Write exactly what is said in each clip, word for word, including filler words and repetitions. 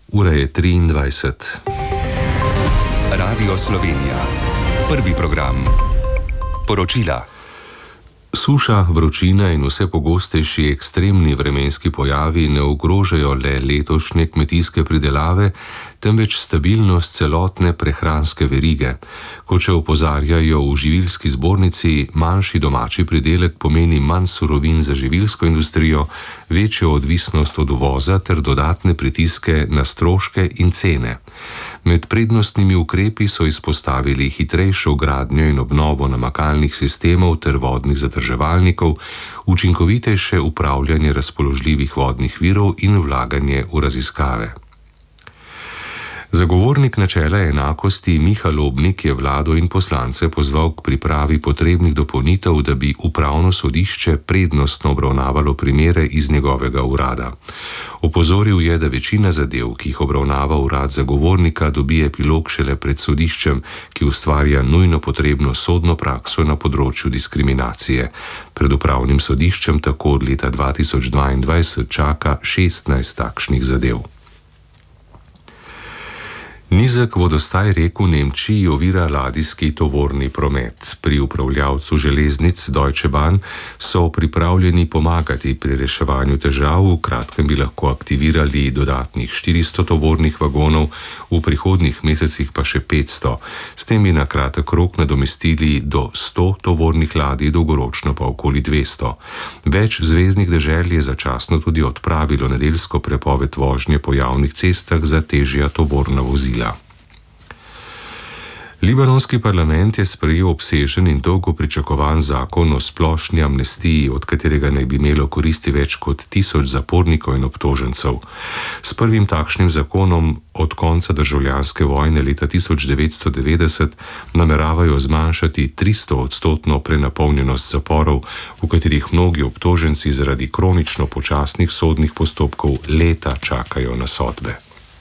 Ura je triindvajset. Radio Slovenija. Prvi program. Poročila. Suša, vročina in vse pogostejši ekstremni vremenski pojavi ne ogrožajo le letošnje kmetijske pridelave, temveč stabilnost celotne prehranske verige. Kot še opozarjajo v živilski zbornici, manjši domači pridelek pomeni manj surovin za živilsko industrijo, večjo odvisnost od uvoza ter dodatne pritiske na stroške in cene. Med prednostnimi ukrepi so izpostavili hitrejšo gradnjo in obnovo namakalnih sistemov ter vodnih zadrževalnikov, učinkovitejše upravljanje razpoložljivih vodnih virov in vlaganje v raziskave. Zagovornik načela enakosti Miha Lobnik je vlado in poslance pozval k pripravi potrebnih dopolnitev, da bi upravno sodišče prednostno obravnavalo primere iz njegovega urada. Opozoril je, da večina zadev, ki jih obravnava urad zagovornika, dobi epilog šele pred sodiščem, ki ustvarja nujno potrebno sodno prakso na področju diskriminacije. Pred upravnim sodiščem tako od leta dva tisoč dvaindvajset čaka šestnajst takšnih zadev. Nizek vodostaj rek v Nemčiji ovira ladijski tovorni promet. Pri upravljavcu železnic Deutsche Bahn so pripravljeni pomagati pri reševanju težav, v kratkem bi lahko aktivirali dodatnih štiristo tovornih vagonov, v prihodnjih mesecih pa še petsto. S tem bi na kratek rok nadomestili do sto tovornih ladij, dolgoročno pa okoli dvesto. Več zveznih dežel je začasno tudi odpravilo nedeljsko prepoved vožnje po javnih cestah za težja tovorna vozila. Libanonski parlament je sprejel obsežen in dolgo pričakovan zakon o splošni amnestiji, od katerega naj bi imelo koristi več kot tisoč zapornikov in obtožencev. S prvim takšnim zakonom od konca državljanske vojne leta tisoč devetsto devetdeset nameravajo zmanjšati tristo odstotno prenapolnjenost zaporov, v katerih mnogi obtoženci zaradi kronično počasnih sodnih postopkov leta čakajo na sodbe.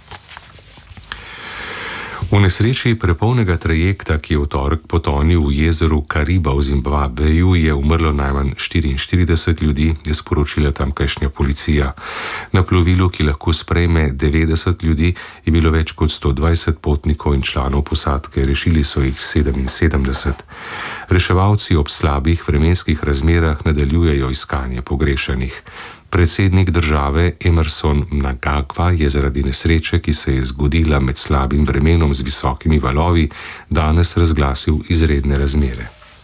V nesreči prepolnega trajekta, ki je v torek potonil v jezeru Kariba v Zimbabveju, je umrlo najmanj štiriinštirideset ljudi, je sporočila tamkajšnja policija. Na plovilu, ki lahko sprejme devetdeset ljudi, je bilo več kot sto dvajset potnikov in članov posadke, rešili so jih sedeminsedemdeset. Reševalci ob slabih vremenskih razmerah nadaljujejo iskanje pogrešanih. Predsednik države Emmerson Mnangagwa je zaradi nesreče, ki se je zgodila med slabim vremenom z visokimi valovi, danes razglasil izredne razmere.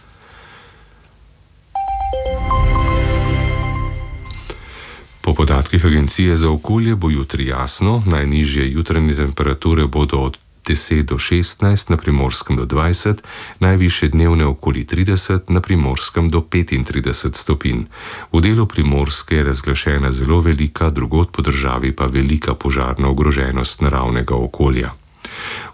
Po podatkih Agencije za okolje bo jutri jasno, najnižje jutranje temperature bodo od deset do šestnajst, na Primorskem do dvajset, najvišje dnevne okoli trideset, na Primorskem do petintrideset stopinj. V delu Primorske je razglašena zelo velika, drugod po državi pa velika požarna ogroženost naravnega okolja.